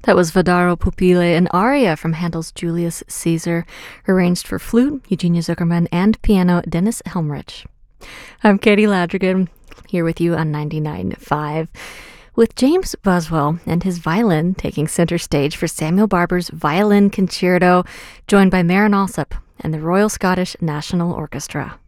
That was Vadaро Pupile, an aria from Handel's Julius Caesar, arranged for flute, Eugenia Zuckerman, and piano, Dennis Helmrich. I'm Katie Ladrigan, here with you on 99.5, with James Boswell and his violin taking center stage for Samuel Barber's Violin Concerto, joined by Maren Alsop and the Royal Scottish National Orchestra.